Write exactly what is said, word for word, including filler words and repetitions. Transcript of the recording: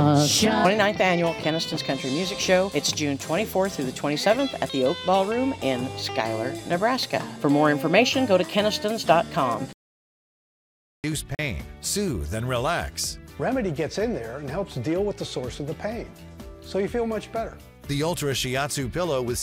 twenty-ninth Annual Keniston's Country Music Show. It's June twenty-fourth through the twenty-seventh at the Oak Ballroom in Schuyler, Nebraska. For more information, go to kenistons dot com. Reduce pain, soothe, and relax. Remedy gets in there and helps deal with the source of the pain, so you feel much better. The Ultra Shiatsu pillow with